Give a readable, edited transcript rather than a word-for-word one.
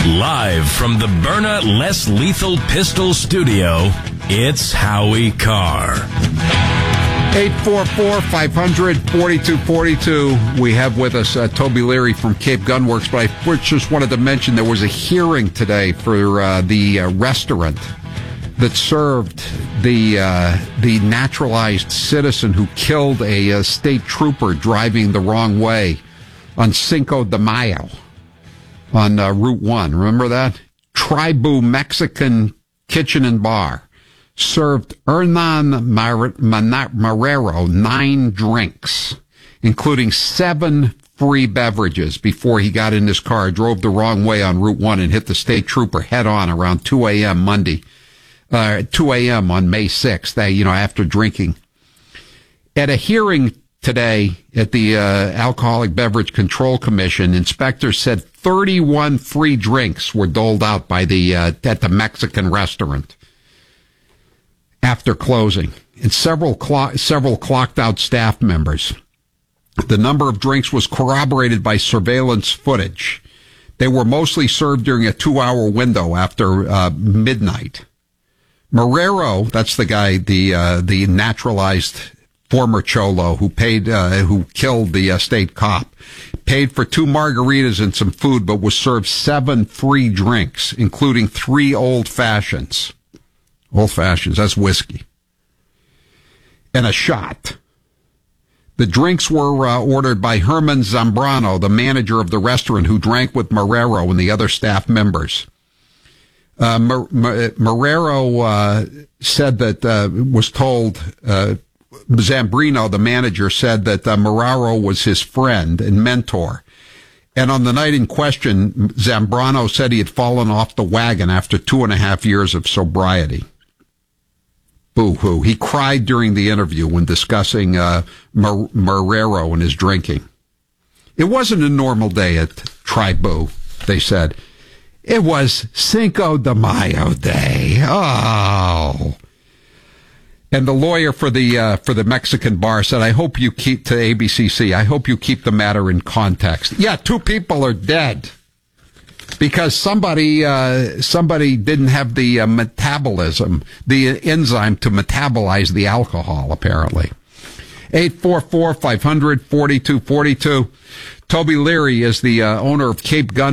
Live from the Byrna Less Lethal Pistol Studio, it's Howie Carr. 844-500-4242. We have with us Toby Leary from Cape Gunworks, but I just wanted to mention there was a hearing today for the restaurant that served the naturalized citizen who killed a state trooper driving the wrong way on Cinco de Mayo on Route 1. Remember that? Tribu Mexican Kitchen and Bar served Hernan Marrero 9 drinks, including 7 free beverages before he got in his car, drove the wrong way on Route 1 and hit the state trooper head on around 2 a.m. Monday, 2 a.m. on May 6th, after drinking. At a hearing today at the Alcoholic Beverage Control Commission, inspectors said 31 free drinks were doled out by at the Mexican restaurant after closing, and several clocked out staff members. The number of drinks was corroborated by surveillance footage. They were mostly served during a 2-hour window after midnight. Marrero, that's the guy, the naturalized former cholo who killed the state cop, paid for 2 margaritas and some food, but was served 7 free drinks, including 3 old fashions. Old fashions, that's whiskey. And a shot. The drinks were ordered by Herman Zambrano, the manager of the restaurant, who drank with Marrero and the other staff members. Marrero said that, was told, Zambrano, the manager, said that Marrero was his friend and mentor. And on the night in question, Zambrano said he had fallen off the wagon after 2.5 years of sobriety. Boo-hoo. He cried during the interview when discussing Marrero and his drinking. It wasn't a normal day at Tribu, they said. It was Cinco de Mayo Day. Oh. And the lawyer for the Mexican bar said, I hope you keep to ABCC. I hope you keep the matter in context. Yeah, 2 people are dead because somebody didn't have the metabolism, the enzyme to metabolize the alcohol, apparently. 844-500-4242. Toby Leary is the owner of Cape Gun.